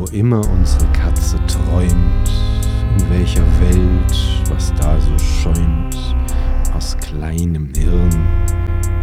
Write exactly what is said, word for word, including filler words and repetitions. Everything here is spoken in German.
wo immer unsere Katze träumt, in welcher Welt, was da so schäumt, aus kleinem Hirn